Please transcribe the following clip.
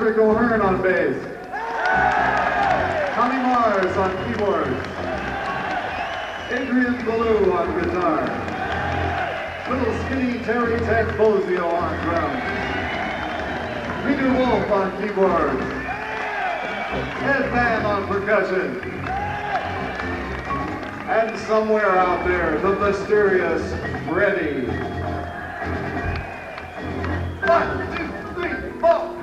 Patrick O'Hearn on bass. Tommy Mars on keyboards. Adrian Ballou on guitar. Little skinny Terry Ted Bozio on drums. Peter Wolf on keyboards. Ed Mann on percussion. And somewhere out there, the mysterious Freddie. 1, 2,